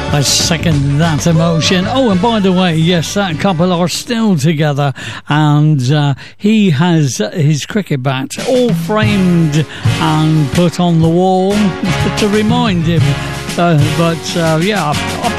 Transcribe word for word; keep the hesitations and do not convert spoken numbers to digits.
I second that emotion. Oh, and by the way, yes, that couple are still together, and uh, he has his cricket bat all framed and put on the wall to remind him. Uh, but uh, yeah, I